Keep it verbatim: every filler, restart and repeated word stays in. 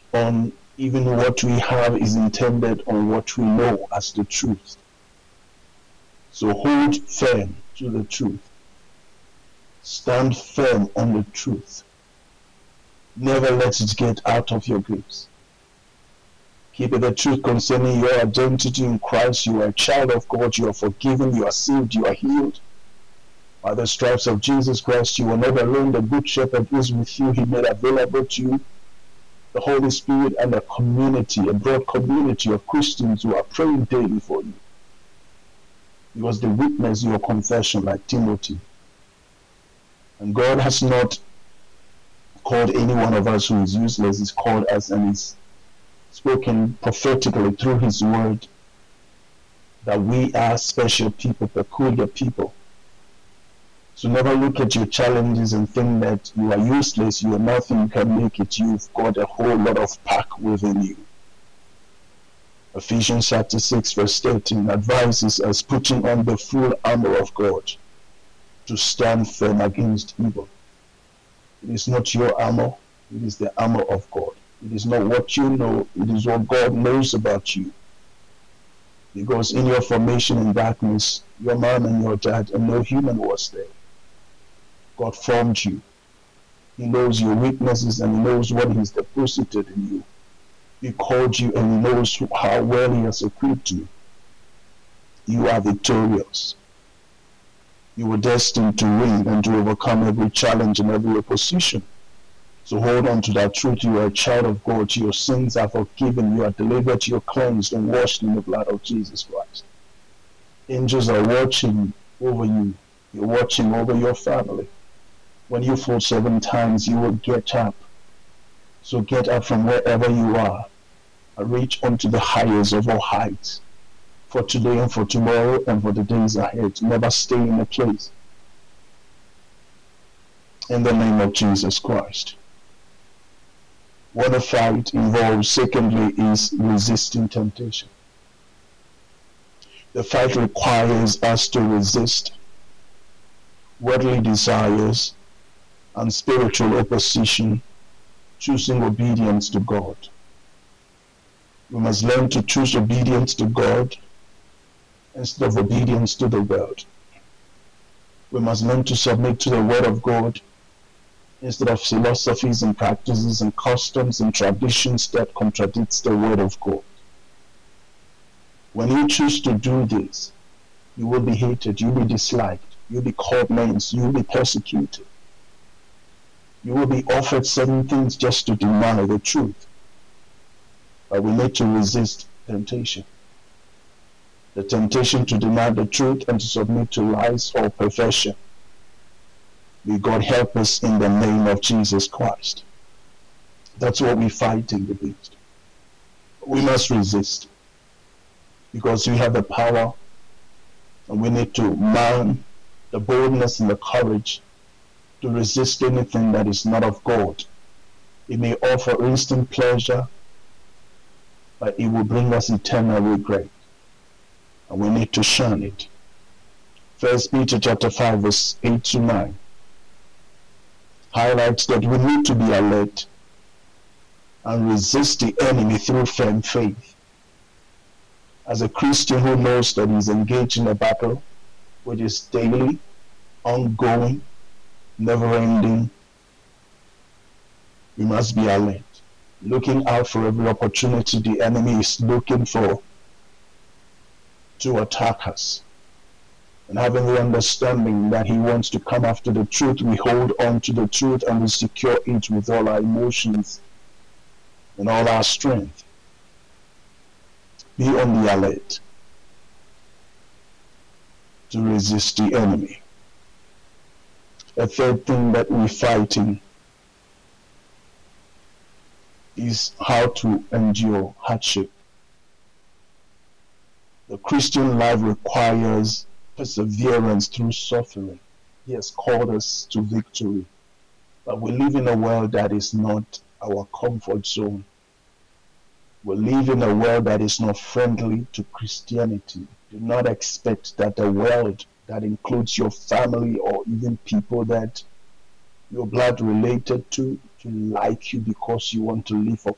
on even what we have is intended on what we know as the truth. So hold firm to the truth. Stand firm on the truth. Never let it get out of your grips. Keep the truth concerning your identity in Christ. You are a child of God. You are forgiven. You are saved. You are healed. By the stripes of Jesus Christ, you are not alone. The Good Shepherd is with you. He made available to you the Holy Spirit and a community, a broad community of Christians who are praying daily for you. He was the witness your confession, like Timothy. And God has not called any one of us who is useless. He's called us, and He's spoken prophetically through His word that we are special people, peculiar people. So never look at your challenges and think that you are useless, you are nothing, you can make it. You've got a whole lot of pack within you. Ephesians chapter six verse thirteen advises us putting on the full armor of God to stand firm against evil. It is not your armor, it is the armor of God. It is not what you know, it is what God knows about you. Because in your formation in darkness, your mom and your dad and no human was there. God formed you. He knows your weaknesses and He knows what He's deposited in you. He called you and He knows how well He has equipped you. You are victorious. You were destined to win and to overcome every challenge and every opposition. So hold on to that truth. You are a child of God. Your sins are forgiven. You are delivered. You are cleansed and washed in the blood of Jesus Christ. Angels are watching over you. You're watching over your family. When you fall seven times, you will get up. So get up from wherever you are and reach onto the highest of all heights for today and for tomorrow and for the days ahead. Never stay in a place. In the name of Jesus Christ. What a fight involves, secondly, is resisting temptation. The fight requires us to resist worldly desires and spiritual opposition, choosing obedience to God. We must learn to choose obedience to God instead of obedience to the world. We must learn to submit to the word of God instead of philosophies and practices and customs and traditions that contradicts the word of God. When you choose to do this, you will be hated, you will be disliked, you will be called names, you will be persecuted. You will be offered certain things just to deny the truth. But we need to resist temptation. The temptation to deny the truth and to submit to lies or perversion. May God help us in the name of Jesus Christ. That's what we fight against. We must resist because we have the power, and we need to mount the boldness and the courage to resist anything that is not of God. It may offer instant pleasure, but it will bring us eternal regret, and we need to shun it. First Peter chapter five verse eight to nine highlights that we need to be alert and resist the enemy through firm faith. As a Christian who knows that he's engaged in a battle which is daily, ongoing, never-ending, we must be alert, looking out for every opportunity the enemy is looking for to attack us. And having the understanding that he wants to come after the truth, we hold on to the truth and we secure it with all our emotions and all our strength. Be on the alert to resist the enemy. A third thing that we're fighting is how to endure hardship. The Christian life requires perseverance through suffering. He has called us to victory. But we live in a world that is not our comfort zone. We live in a world that is not friendly to Christianity. Do not expect that the world that includes your family or even people that you're blood related to, to like you because you want to live for